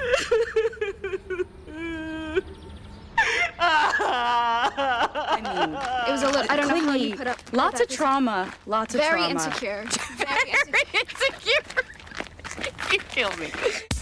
I mean, it was a little. I don't know how you put up. Lots of trauma. Lots of very trauma. Insecure. Very insecure. You kill me.